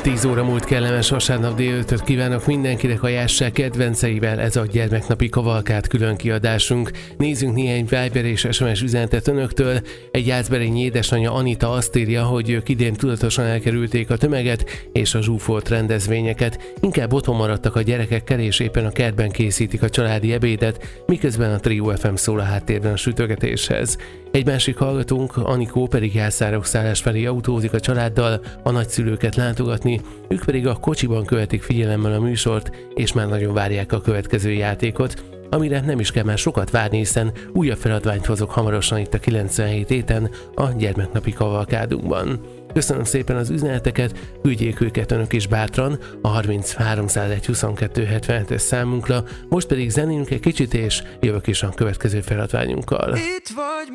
10 óra múlt, kellemes vasárnap délelőttöt kívánok mindenkinek, ajánlják kedvenceivel, ez a gyermeknapi kavalkád külön kiadásunk. Nézzünk néhány Viber és SMS üzenetet önöktől. Egy jászberényi édesanyja Anita azt írja, hogy ők idén tudatosan elkerülték a tömeget és a zsúfolt rendezvényeket. Inkább otthon maradtak a gyerekekkel és éppen a kertben készítik a családi ebédet, miközben a Trio FM szól a háttérben a sütögetéshez. Egy másik hallgatónk, Anikó pedig Jászárokszállás felé autózik a családdal a nagyszülőket látogatni, ők pedig a kocsiban követik figyelemmel a műsort, és már nagyon várják a következő játékot, amire nem is kell már sokat várni, hiszen újabb feladványt hozok hamarosan itt a 97 héten a gyermeknapi kavalkádunkban. Köszönöm szépen az üzeneteket, küldjék őket önök is bátran a 3301 22 77-es számunkra, most pedig zenélünk egy kicsit, és jövök is a következő feladványunkkal.